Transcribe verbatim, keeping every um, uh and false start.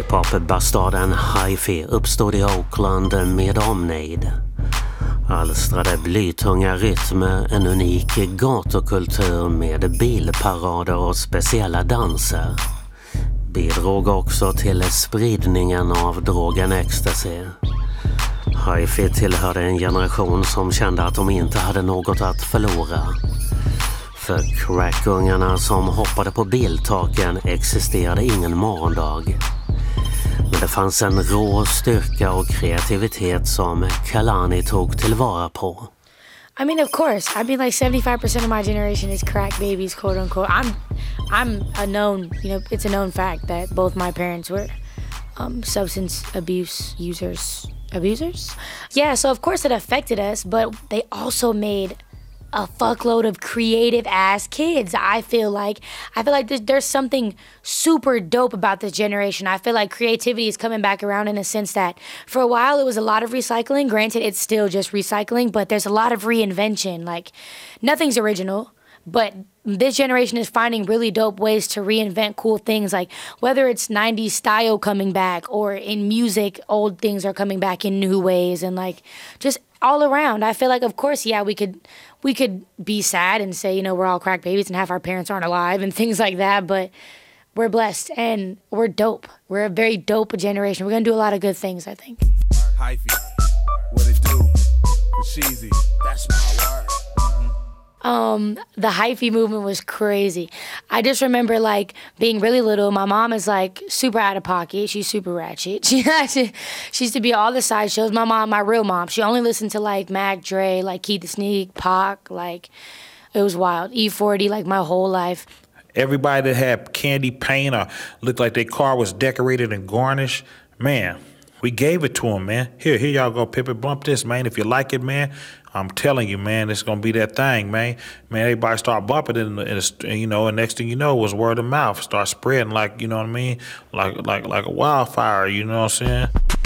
Hiphop-bastaden Hi-Fi uppstod i Oakland med omnejd. Alstrade blytunga rytmer, en unik gatukultur med bilparader och speciella danser. Bidrog också till spridningen av drogen ecstasy. Hi-Fi tillhörde en generation som kände att de inte hade något att förlora. För crackungarna som hoppade på biltaken existerade ingen morgondag. Men det fanns en rå styrka och kreativitet som Kehlani tog tillvara på. I mean, of course. I mean, like seventy-five percent of my generation is crack babies, quote unquote. I'm, I'm a known, you know, it's a known fact that both my parents were um, substance abuse users. Abusers? Yeah, so of course it affected us, but they also made a fuckload of creative ass kids. I feel like I feel like there's, there's something super dope about this generation. I feel like creativity is coming back around in a sense that for a while it was a lot of recycling. Granted, it's still just recycling, but there's a lot of reinvention. Like nothing's original, but this generation is finding really dope ways to reinvent cool things, like whether it's nineties style coming back or in music, old things are coming back in new ways, and like just all around. I feel like, of course, yeah, we could we could be sad and say, you know, we're all crack babies and half our parents aren't alive and things like that, but we're blessed and we're dope. We're a very dope generation. We're gonna do a lot of good things, I think. Hi-Fi, what it do? Sheezy, that's my word. Um, the Hi-Fi movement was crazy. I just remember like being really little. My mom is like super out of pocket. She's super ratchet. She, she, she used to be at all the side shows. My mom, my real mom, she only listened to like Mac Dre, like Keith the Sneak, Pac, like it was wild. E forty, like my whole life. Everybody that had candy paint or looked like their car was decorated and garnished, man, we gave it to them, man. Here, here y'all go, Pippi, bump this, man. If you like it, man, I'm telling you, man, it's gonna be that thing, man. Man, everybody start bumping it, and, and you know, and next thing you know, it was word of mouth, start spreading like, you know what I mean, like like like a wildfire. You know what I'm saying?